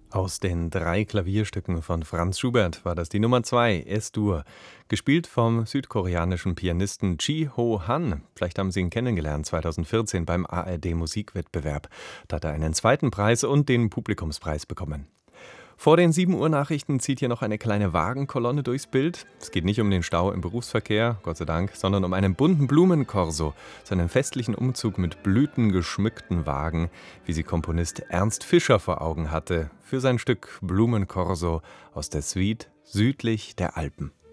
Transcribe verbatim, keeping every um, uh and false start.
Aus den drei Klavierstücken von Franz Schubert war das die Nummer zwei, Es-Dur, gespielt vom südkoreanischen Pianisten Ji-ho Han. Vielleicht haben Sie ihn kennengelernt zweitausendvierzehn beim A R D-Musikwettbewerb. Da hat er einen zweiten Preis und den Publikumspreis bekommen. Vor den sieben Uhr Nachrichten zieht hier noch eine kleine Wagenkolonne durchs Bild. Es geht nicht um den Stau im Berufsverkehr, Gott sei Dank, sondern um einen bunten Blumenkorso, so einen festlichen Umzug mit blütengeschmückten Wagen, wie sie Komponist Ernst Fischer vor Augen hatte, für sein Stück Blumenkorso aus der Suite Südlich der Alpen.